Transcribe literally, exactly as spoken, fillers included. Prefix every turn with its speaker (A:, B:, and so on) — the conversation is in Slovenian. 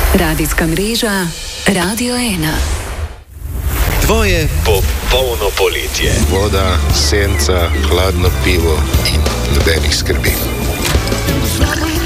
A: Radijska mreža Radio ena.
B: Tvoje popolno poletje.
C: Voda, senca, hladno pivo in nobenih skrbi.